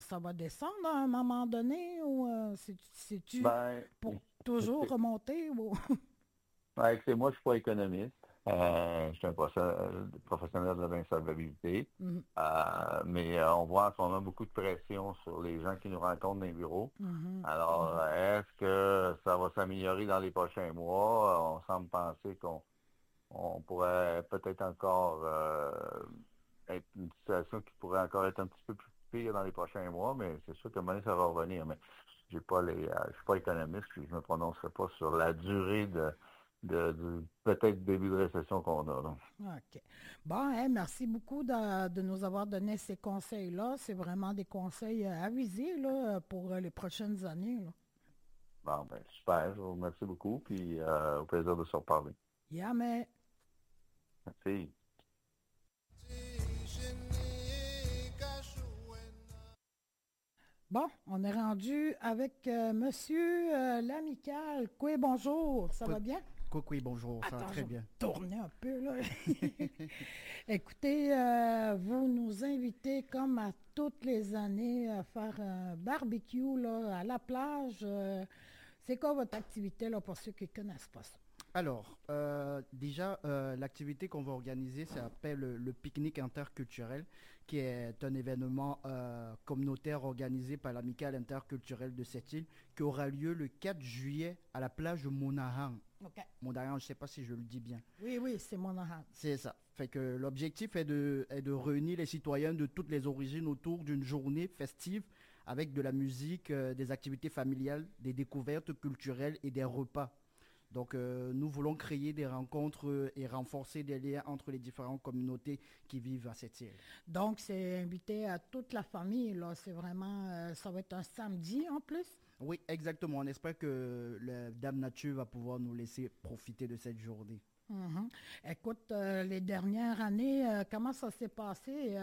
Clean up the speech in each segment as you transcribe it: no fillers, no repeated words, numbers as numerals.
ça va descendre à un moment donné ou c'est-tu Ben, pour toujours écoutez, remonter ou... ouais, écoutez, moi, je suis pas économiste. Je suis un professionnel de l'insolvabilité. Mhm, Mais on voit en ce moment beaucoup de pression sur les gens qui nous rencontrent dans les bureaux. mhm. Alors, est-ce que ça va s'améliorer dans les prochains mois? On semble penser qu'on pourrait peut-être encore être une situation qui pourrait encore être un petit peu plus pire dans les prochains mois, mais c'est sûr que maintenant, ça va revenir. Mais j'ai pas je suis pas économiste, puis je me prononcerai pas sur la durée du peut-être début de récession qu'on a, là. OK. Bon, hein, merci beaucoup de nous avoir donné ces conseils-là. C'est vraiment des conseils avisés là, pour les prochaines années, là. Bon, ben, super, je vous remercie beaucoup, puis au plaisir de se reparler. Yeah, mais Merci. bon, on est rendu avec Monsieur l'amical. Coué, bonjour, ça va bien? Coucou, bonjour, ça va Attends, je très vais me bien. tourner un peu, là. Écoutez, vous nous invitez, comme à toutes les années, à faire un barbecue, là, à la plage. C'est quoi votre activité, là, pour ceux qui ne connaissent pas ça? Alors, déjà, l'activité qu'on va organiser s'appelle le pique-nique interculturel, qui est un événement communautaire organisé par l'amicale interculturelle de cette île, qui aura lieu le 4 juillet à la plage de Monahan. OK. Monahan, je ne sais pas si je le dis bien. Oui, oui, c'est mon aham. C'est ça. Fait que l'objectif est de réunir les citoyens de toutes les origines autour d'une journée festive avec de la musique, des activités familiales, des découvertes culturelles et des repas. Donc, nous voulons créer des rencontres et renforcer des liens entre les différentes communautés qui vivent à cette île. Donc, c'est invité à toute la famille, là. C'est vraiment, ça va être un samedi en plus. Oui, exactement. On espère que la Dame Nature va pouvoir nous laisser profiter de cette journée. Mhm. Écoute, les dernières années, comment ça s'est passé,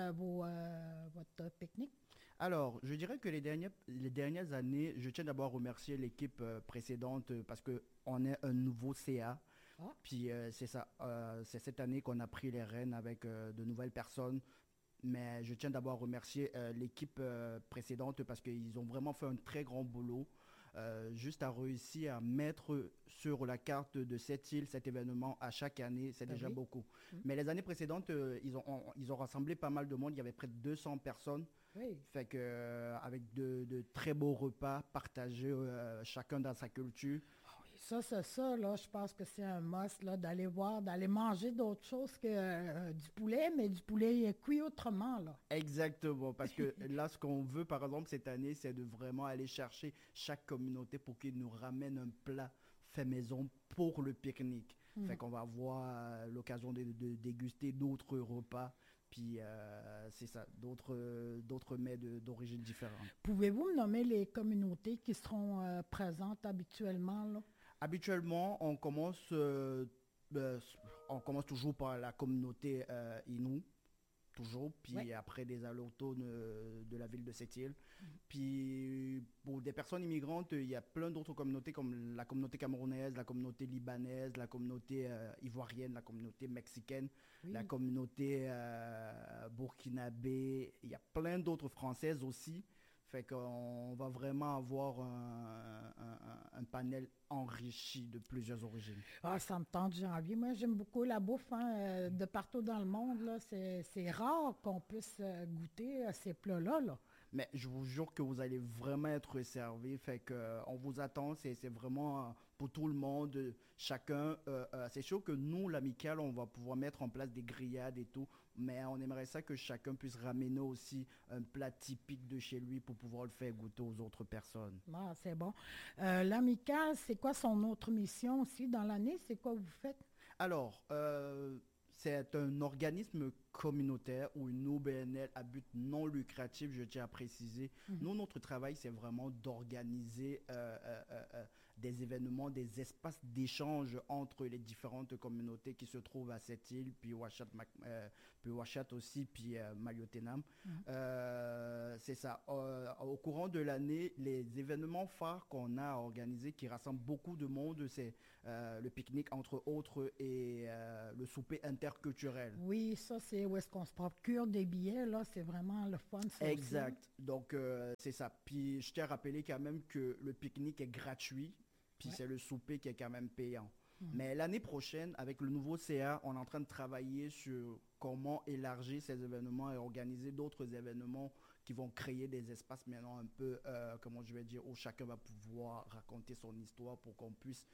votre pique-nique? Alors, je dirais que les dernières années, je tiens d'abord à remercier l'équipe précédente parce qu'on est un nouveau CA. Ah, Puis c'est ça, c'est cette année qu'on a pris les rênes avec de nouvelles personnes. Mais je tiens d'abord à remercier l'équipe précédente parce qu'ils ont vraiment fait un très grand boulot. Juste à réussir à mettre sur la carte de cette île cet événement à chaque année, c'est ben déjà oui. beaucoup. Mhm. Mais les années précédentes, ils ont rassemblé pas mal de monde. Il y avait près de 200 personnes. Oui. Fait que, avec de très beaux repas partagés, chacun dans sa culture. Oui, ça, c'est ça, là. Je pense que c'est un must, là, d'aller voir, d'aller manger d'autres choses que du poulet, mais du poulet cuit autrement, là. Exactement, parce que là, ce qu'on veut, par exemple, cette année, c'est de vraiment aller chercher chaque communauté pour qu'ils nous ramènent un plat fait maison pour le pique-nique. Fait Mhm. qu'on va avoir l'occasion de déguster d'autres repas, puis c'est ça, d'autres mets d'origine différente. Pouvez-vous me nommer les communautés qui seront présentes habituellement, là? Habituellement, euh, on commence toujours par la communauté Innu, toujours, Oui. puis après des autochtones de la ville de cette île. Puis pour des personnes immigrantes, il y a plein d'autres communautés comme la communauté camerounaise, la communauté libanaise, la communauté ivoirienne, la communauté mexicaine, la Oui. communauté burkinabé. Il y a plein d'autres françaises aussi. Fait qu'on va vraiment avoir un panel enrichi de plusieurs origines. Ah, ça me tente, j'ai envie. Moi, j'aime beaucoup la bouffe, hein, de partout dans le monde, là. C'est rare qu'on puisse goûter à ces plats-là, là. Mais je vous jure que vous allez vraiment être servi. Fait que, on vous attend. C'est vraiment pour tout le monde. Chacun. C'est sûr que nous, l'amical, on va pouvoir mettre en place des grillades et tout. Mais on aimerait ça que chacun puisse ramener aussi un plat typique de chez lui pour pouvoir le faire goûter aux autres personnes. Ah, c'est bon. L'Amical, c'est quoi son autre mission aussi dans l'année? C'est quoi vous faites? Alors, c'est un organisme communautaire ou une OBNL à but non lucratif, je tiens à préciser. Mhm. Nous, notre travail, c'est vraiment d'organiser des événements, des espaces d'échange entre les différentes communautés qui se trouvent à cette île, puis Ouachat aussi, puis Maliotenam. C'est ça. Au courant de l'année, les événements phares qu'on a organisés qui rassemblent beaucoup de monde, c'est le pique-nique entre autres et le souper interculturel. Oui, ça, c'est où est-ce qu'on se procure des billets, là. C'est vraiment le fun, ça Exact. aussi. Donc, c'est ça. Puis, je tiens à rappeler quand même que le pique-nique est gratuit, puis Ouais. c'est le souper qui est quand même payant. Mais l'année prochaine, avec le nouveau CA, on est en train de travailler sur comment élargir ces événements et organiser d'autres événements qui vont créer des espaces maintenant un peu, comment je vais dire, où chacun va pouvoir raconter son histoire pour qu'on puisse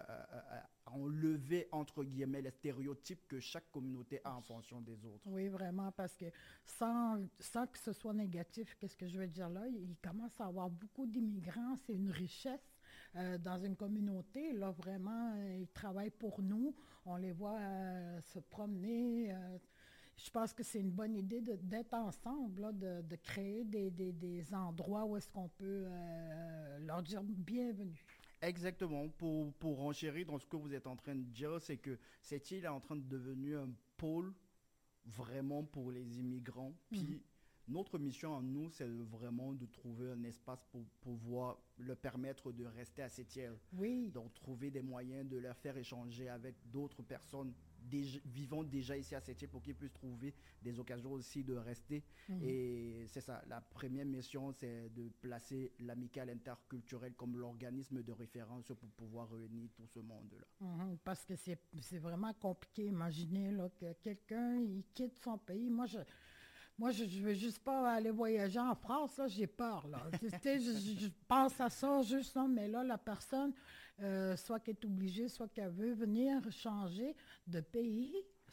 enlever, entre guillemets, les stéréotypes que chaque communauté a en fonction des autres. Oui, vraiment, parce que sans que ce soit négatif, qu'est-ce que je veux dire là, il commence à avoir beaucoup d'immigrants, c'est une richesse dans une communauté. Là, vraiment, ils travaillent pour nous, on les voit se promener. Je pense que c'est une bonne idée d'être ensemble, là, de créer des endroits où est-ce qu'on peut leur dire bienvenue. Exactement. Pour renchérir dans ce que vous êtes en train de dire, c'est que cette île est en train de devenir un pôle vraiment pour les immigrants. Puis notre mission à nous, c'est vraiment de trouver un espace pour pouvoir leur permettre de rester à cette île. Oui, Donc trouver des moyens de leur faire échanger avec d'autres personnes vivant déjà ici à cette île pour qu'ils puissent trouver des occasions aussi de rester. Et c'est ça, la première mission, c'est de placer l'amicale interculturelle comme l'organisme de référence pour pouvoir réunir tout ce monde-là. parce que c'est vraiment compliqué. Imaginez là, que quelqu'un il quitte son pays. Moi, je veux juste pas aller voyager en France, là, j'ai peur, là. Tu sais, je pense à ça juste, là, mais là, la personne, soit qu'elle est obligée, soit qu'elle veut venir changer de pays,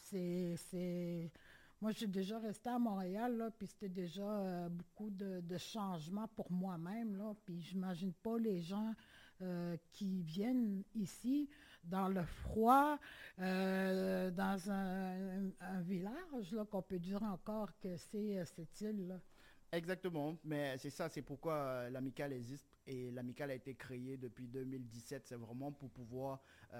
Moi, j'ai déjà resté à Montréal, là, puis c'était déjà beaucoup de changements pour moi-même, là, puis j'imagine pas les gens qui viennent ici dans le froid, dans un village, là, qu'on peut dire encore que c'est cette île-là. Exactement, mais c'est ça, c'est pourquoi l'amicale existe et l'amicale a été créée depuis 2017. C'est vraiment pour pouvoir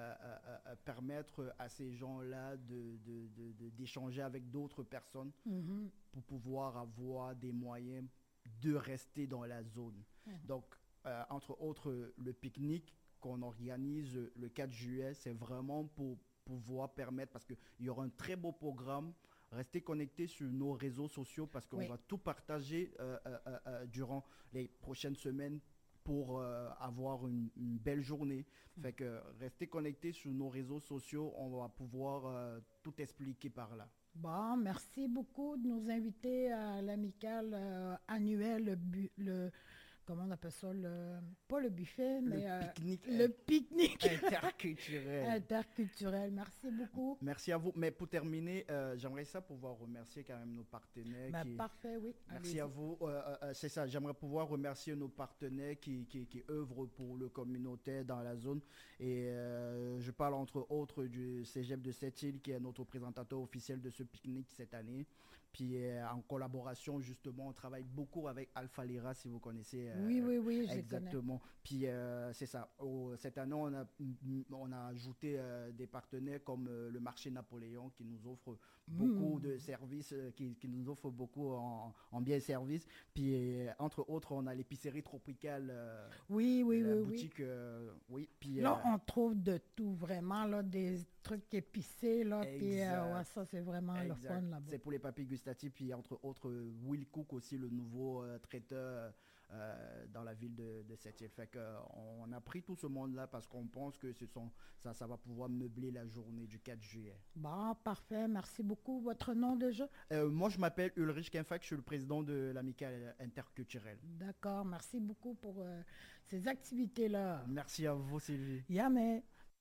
permettre à ces gens-là d'échanger avec d'autres personnes pour pouvoir avoir des moyens de rester dans la zone. Donc, entre autres, le pique-nique qu'on organise le 4 juillet, c'est vraiment pour pouvoir permettre, parce qu'il y aura un très beau programme. Restez connectés sur nos réseaux sociaux parce qu'on va tout partager durant les prochaines semaines pour avoir une belle journée. Fait que restez connectés sur nos réseaux sociaux, on va pouvoir tout expliquer par là. Bon, merci beaucoup de nous inviter à l'amicale annuelle, comment on appelle ça, pas le buffet, mais le pique-nique interculturel. Interculturel. Merci beaucoup. Merci à vous. Mais pour terminer, j'aimerais ça pouvoir remercier quand même nos partenaires. Parfait, oui. Merci à vous. C'est ça, j'aimerais pouvoir remercier nos partenaires qui œuvrent pour le communautaire dans la zone. Et je parle entre autres du Cégep de Sept-Îles qui est notre présentateur officiel de ce pique-nique cette année. Puis en collaboration, justement, on travaille beaucoup avec Alpha Lira, si vous connaissez. Oui, je connais. Exactement. Puis c'est ça. Cette année, on a ajouté des partenaires comme le marché Napoléon qui nous offre beaucoup de services, qui nous offre beaucoup en biens et services. Puis entre autres, on a l'épicerie tropicale. Oui. Boutique, oui. Puis, là, on trouve de tout, vraiment, là, des trucs épicés, là. Puis ça, c'est vraiment le fun là-bas. C'est pour les papilles gustatives. Puis entre autres, Will Cook aussi, le nouveau traiteur dans la ville de Sept-Îles. Fait qu'on a pris tout ce monde-là parce qu'on pense que ça va pouvoir meubler la journée du 4 juillet. Bon, parfait. Merci beaucoup. Votre nom déjà? Moi, je m'appelle Ulrich Kenfak. Je suis le président de l'amicale interculturelle. D'accord. Merci beaucoup pour ces activités-là. Merci à vous, Sylvie. Yamé.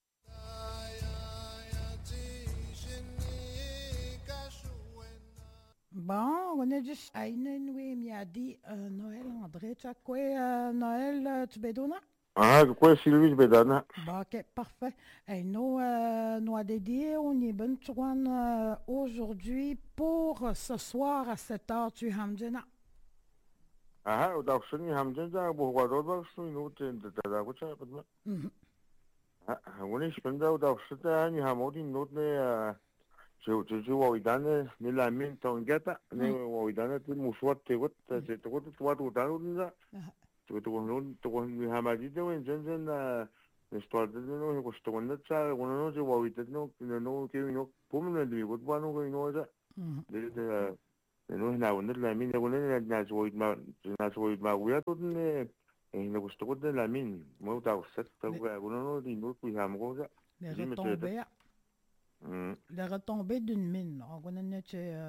Bon, on est juste à Inenwe Miadi, Noël André. Tu as quoi, Noël, tu bédona? Ah, quoi, Sylvie, Bedana? Bon, ok, parfait. Et nous, nous a dédié, on est ben aujourd'hui pour ce soir à 7h, tu hamdena. Ah, au Darshani, Hamdana, Bohwador, Darshani, no, Tadagucha, 오늘 시간다우다 없었다니 하모디 노트네 저 와이다네 밀라민 통게다 네 와이다네 그 무수와테고 저것도 도와도 다루는다 저것도 하마디도 전전나 스토어드는 하고 싶었는데 차 오늘 저 와이다노 no que 보면 되고 뭐하는 거 이노자 내가 내가 오늘 라민 오늘 나 조이마 우야 또네 ina gusto ko din lamin mo ta usat ta no di no ku ham go ga les retombées d'une mine. On connaît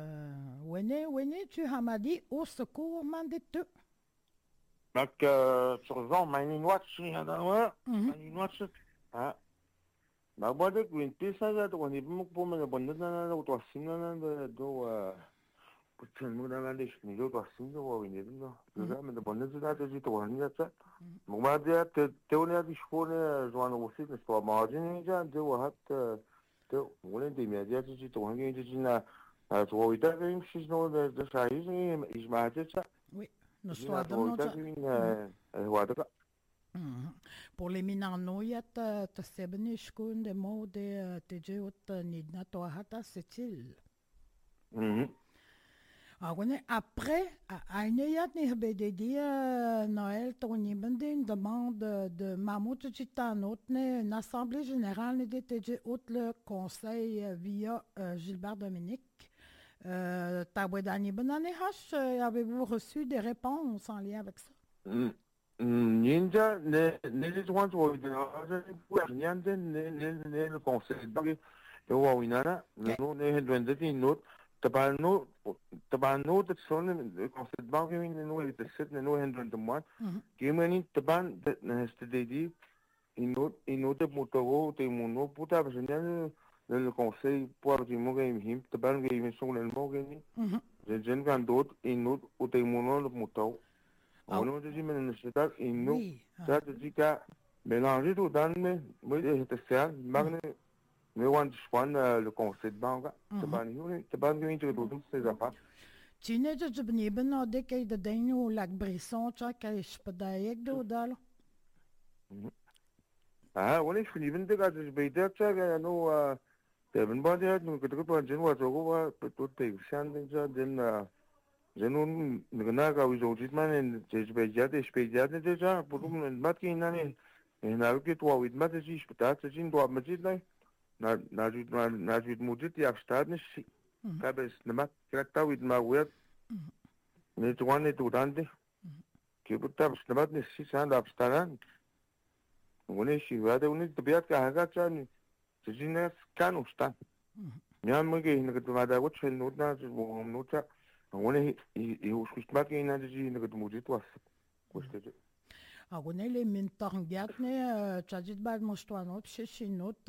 tu hamadi au secours mandate. Donc sur zon mani watch hada wa mani watch ah ba bodo ku pisa ga to ni mo po me bonda na to sinna na do 붙은 무당한테 신경도 왔습니다. 와인데도 그다음에 번느지다 저지도 왔는데 뭐마디야 때오냐디 쇼네 좋아하는 곳이 또 마진이자 저 하트 또 오늘도 메디아 저지도 환경이 저지나 저 이따 그 시즌에 저 사이즈이 이마제차 oui nous soit pour les minanoyat te sebenish kun de mode te jot ni na to hata setil après, à une Noël, Tony Bendin demande de Mamout Chitanot, une assemblée générale n'était le conseil via Gilbert Dominique. Tabouedani Benane H, avez-vous reçu des réponses en lien avec ça? Ninja, les gens qui ont le conseil, donc, تبان تسون كونسيت بانكي نو يتسد نو هندرن دمان كيماني تبان نستديدي إنو تبوتو تيمونو بوتا بسنيان للكونسي بوار تيمو كيمهم تبان كيمين سون المو كيني جن كان دوت إنو وتيمونو لموتو أونو تجي من النشطات إنو تجي كا mélanger tout dans mais c'est magné mais on le conseil de banque c'est pas une tout ces affaires tu n'es pas venu ben dès qu'il de dingue lac Brisson tu as qu'à je peux d'ailleurs d'odal on est fini ben de gars je vais dire ça no ben bon dire nous que tu peux direว่าจะว่าtout est sans déjà den nous n'a qu'à aujourd'hui man je vais dire déjà pour nous mat qui n'année et n'a que toi oui mat je peux t'as je dois me dire ناجود موجود يافشتاد نشي كابس نما كرتا ويد ما ويد نتواني توداندي كيبوتا بس نما نشي سان دابستان ونشي هذا وني تبيات كهذا كان تجينا كان وستان نعم مجي نقد ما دا وش النوتنا ونوتا وني يوش ما كينا تجي نقد موجود وش تجي أقولنا لي من ترجعتني تجد بعد مشتوانات شينوت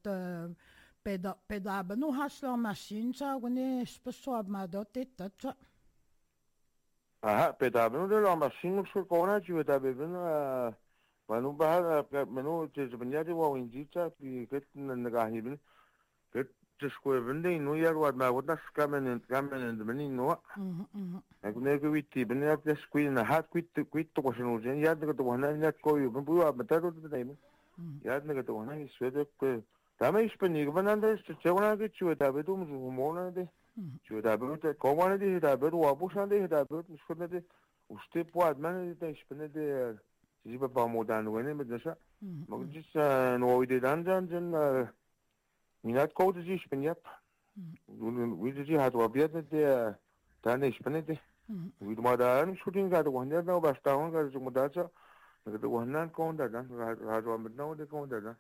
بدا بنو هاشلر ماشين أقولنا شبشوا بمادات تتجا بدا بنو ده ماشين مش كونا شو بدا بنو بنو بعد بنو تجبني هذا وينجي تا في كت نجاهي بن كت تشكو بندي إنه يروح ما قلنا كمان مني إنه أقولنا كويتي بني تشكو نهاد كويت تقولون جن ياد نقطة وهنا نيات كوي بنبوا بتارو تدايم ياد نقطة وهنا يسوي ده تامي يسبني كمان ده تشوفنا كتشوي تابدو مزومونا ده شو تابدو كمان ده تابدو وابوشان ده تابدو مش كنا ده وشتى بواد ما ده يسبني ده تجيب بامودان وين بدنشا ما قلتش نويدي دانجان جن مينات كود تجي يسبنيات ويجي هاتوا بيات ده تاني يسبني ده ويد ما ده أنا شوتين قاعد وهنا ده وبستاون قاعد جو مدرسة قاعد وهنا كون ده هاتوا بدنا وده كون ده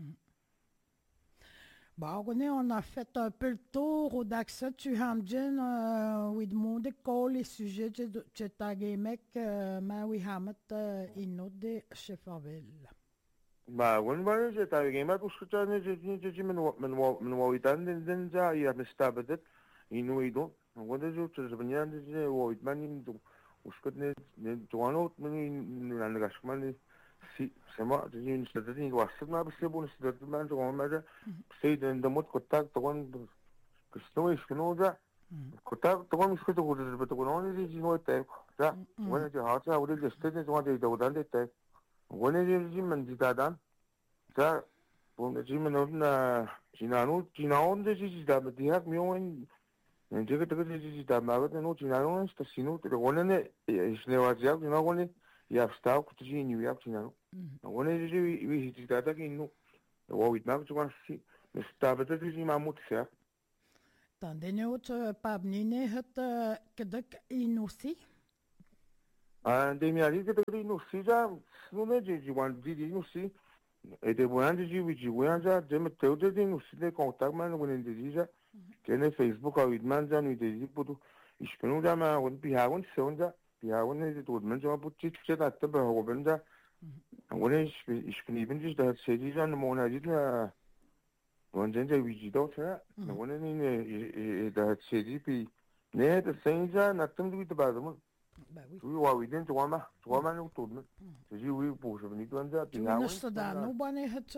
Bon, on a fait un peu le tour d'Axa Tuhamdjen, où il monde les sujets de Chetagemek, Mawihamet, Inode, Chefarville. ما وين ما جت تاجيمات وشتاني جي من ويدان دين جا يا مستعبدت إنه يدو وده جو تجربني جي ويدماني وشكتني توانوت من عندك ماني سما جي نستدين واسطنا بس يبون نستدين ما نجوا ما جا سيد عندما كتاك توان كشنو يشكنو جا كتاك توان مش كتو كتو بتقولون جي نوع تاك جا وين جي هاتها وده جستني توان جي دودان ده تاك وين جي من جدادان جا bon, je me nomme na, Ginano, de Gizida, mais direct, mais on, je dirais que Gizida, mais avec un autre Ginano, c'est sinon, tu le connais, je n'ai pas dit, tu n'as connais, il y a style, que tu dis, New York, Ginano. On est, oui, Gizida, qui nous, oui, mais tu vois, si, mais c'est peut-être que j'ai ma moute, c'est. Dan den autre pabnine het kedek inosi. Des miali que tu nous, si, ça, nous, je vois, nous, si, et des voyants, je vois, je me tue de nous, si, des contacts, man, on est déjà. Kene Facebook a widman za nu de zipudu ispenu da ma won bihawon sonda bihawon ne de man za putti tse da ta ba hoben da won ispeni bin dis da se di za no mona di na won zen za wiji do sa won ne da se di pi ne da sen za na tum di ba da Ben oui. oui wa widen to ma no to ne se ji wi po je ni to za Tu ne stada no bane het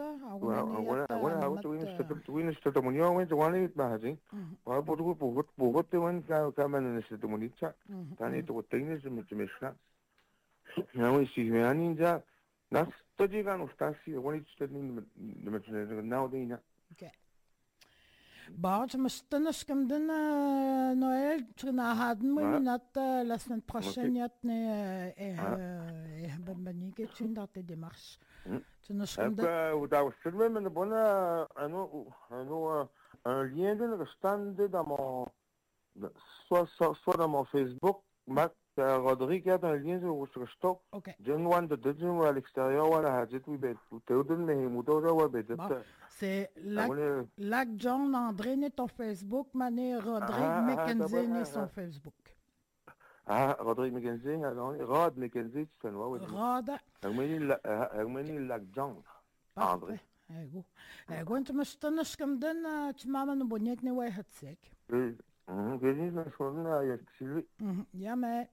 Win is dat monio went to one magazine. Wa bogot te wan ka man is de monita. Dan het wat dingen ze met mesna. Nou is die weer ninja. Nas to die gaan stasi, won iets te doen met nou dina. Okay. Bon, je me suis dit Noël, tu n'as pas de la semaine prochaine, il y a dans tes démarches. Tu n'as pas un lien de stand dans mon soit dans mon Facebook, Mac Rodrigue a un lien sur le stock. John Wan de Dujun à l'extérieur, voilà, j'ai tout bête. Tu as donné mes moutons, c'est Lac John André n'est ton Facebook, Mané Rodrigue McKenzie n'est son Facebook. Ah, Rodrigue McKenzie, Rod McKenzie, tu sais, oui. Rod. Lac John André. Ego, tu me stonnes comme d'un, tu m'as amené bonnet ne ouais hatsek. Ja, mais.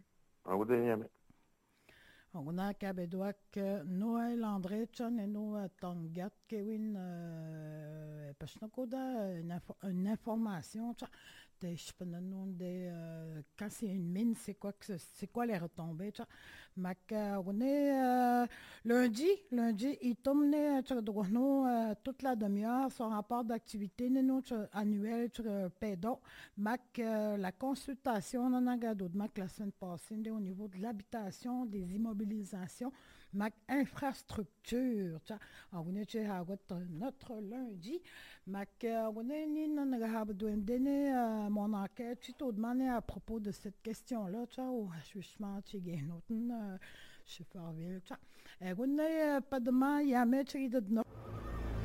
On a Cabedouak, Noël André, John et nous, Tongat, Kevin, parce que nous une information, quand c'est une mine, c'est quoi les retombées, on est lundi, il tombe toute la demi-heure son rapport d'activité annuel pédo. La consultation la semaine passée au niveau de l'habitation, des immobilisations, infrastructure. On est notre lundi. On est mon enquête, tu t'as demandé à propos de cette question-là, au jugement, chez Farville. On n'est pas demain, il y a un maître de